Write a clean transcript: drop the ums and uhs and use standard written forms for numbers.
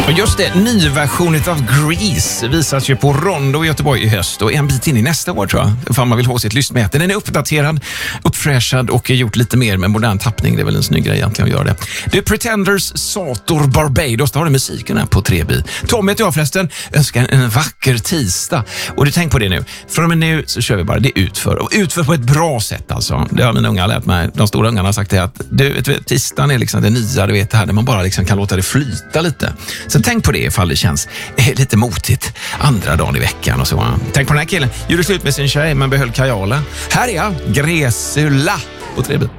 Och just det, nyversionen av Grease visas ju på Rondo i Göteborg i höst och en bit in i nästa år tror jag, ifall man vill ha sitt lystmäte. Den är uppdaterad, uppfräschad och gjort lite mer med modern tappning. Det är väl en snygg grej egentligen att göra det. Det är Pretenders, Sator, Barbados. Där har du musiken här på 3B. Tommy heter jag förresten. Önskar en vacker tisdag. Och du tänk på det nu. Från och med nu så kör vi bara det utför. Och utför på ett bra sätt alltså. Det har mina unga lärt mig. De stora ungarna har sagt det att tisdagen är liksom det nya, du vet det här där man bara liksom kan låta det flyta lite. Så tänk på det ifall det känns lite motigt andra dagen i veckan och så. Tänk på den här killen. Gjorde slut med sin tjej men behöll kajalen. Här är jag, Gresula på 3B.